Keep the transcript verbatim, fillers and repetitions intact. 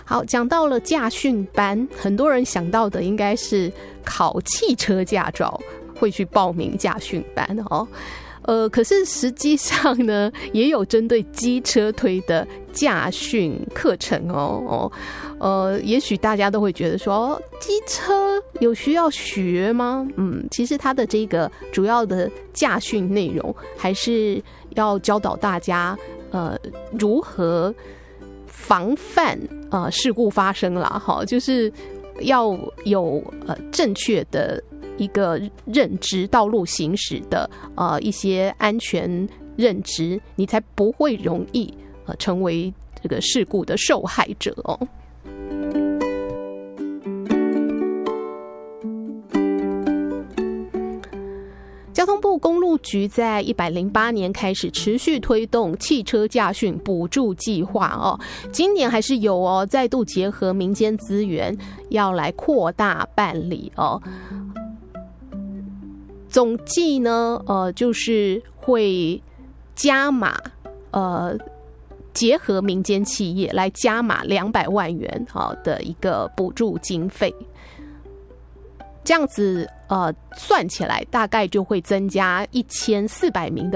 好，讲到了驾训班，很多人想到的应该是考汽车驾照会去报名驾训班哦。呃，可是实际上呢，也有针对机车推的驾训课程哦。哦，呃，也许大家都会觉得说，机车有需要学吗？嗯，其实它的这个主要的驾训内容，还是要教导大家，呃，如何防范呃事故发生啦。哈，就是要有呃正确的一个认知，道路行驶的呃一些安全认知，你才不会容易呃成为这个事故的受害者哦。交通部公路局在一百零八年开始持续推动汽车驾训补助计划哦，今年还是有哦，再度结合民间资源，要来扩大办理哦。总计呢，呃，就是会加码，呃，结合民间企业来加码两百万元啊的一个补助经费。这样子，呃，算起来大概就会增加一千四百名的